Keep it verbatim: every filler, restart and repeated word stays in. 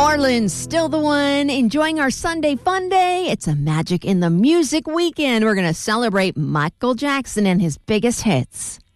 Marlins, still the one. Enjoying our Sunday fun day. It's a Magic in the Music weekend. We're going to celebrate Michael Jackson and his biggest hits.